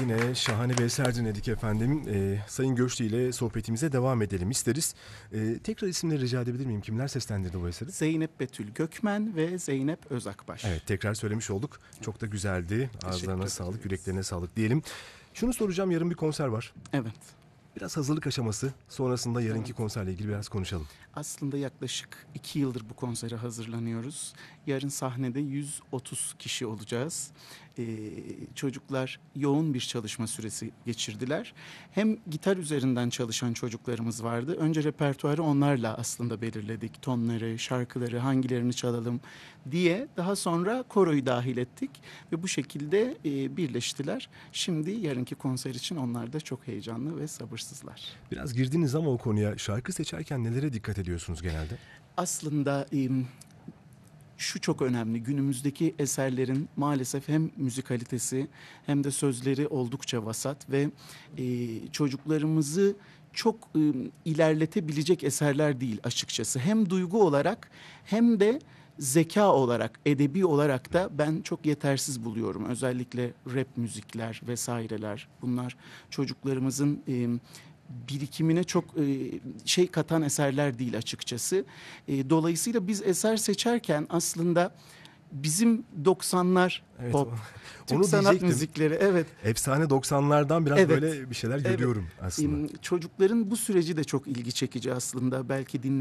Yine şahane bir eser dinledik efendim. Sayın Göçlü ile sohbetimize devam edelim isteriz. Tekrar isimleri rica edebilir miyim? Kimler seslendirdi bu eseri? Zeynep Betül Gökmen ve Zeynep Özakbaş. Evet, tekrar söylemiş olduk. Çok da güzeldi. Ağızlarına sağlık, yüreklerine sağlık diyelim. Şunu soracağım, yarın bir konser var. Evet. Biraz hazırlık aşaması, sonrasında yarınki konserle ilgili biraz konuşalım. Aslında yaklaşık 2 yıldır bu konsere hazırlanıyoruz. Yarın sahnede 130 kişi olacağız. Çocuklar yoğun bir çalışma süresi geçirdiler. Hem gitar üzerinden çalışan çocuklarımız vardı. Önce repertuarı onlarla aslında belirledik. Tonları, şarkıları, hangilerini çalalım diye. Daha sonra koroyu dahil ettik ve bu şekilde birleştiler. Şimdi yarınki konser için onlar da çok heyecanlı ve sabırsızlar. Biraz girdiniz ama o konuya, şarkı seçerken nelere dikkat ediyorsunuz genelde? Aslında şu çok önemli. Günümüzdeki eserlerin maalesef hem müzikalitesi hem de sözleri oldukça vasat ve çocuklarımızı çok ilerletebilecek eserler değil açıkçası. Hem duygu olarak hem de zeka olarak, edebi olarak da ben çok yetersiz buluyorum. Özellikle rap müzikler vesaireler, bunlar çocuklarımızın birikimine çok şey katan eserler değil açıkçası. Dolayısıyla biz eser seçerken aslında bizim 90'lar Evet, pop, Türk onu sanat diyecektim. müzikleri, evet. Efsane 90'lardan biraz Evet. böyle bir şeyler Evet. görüyorum aslında. Çocukların bu süreci de çok ilgi çekici aslında. Belki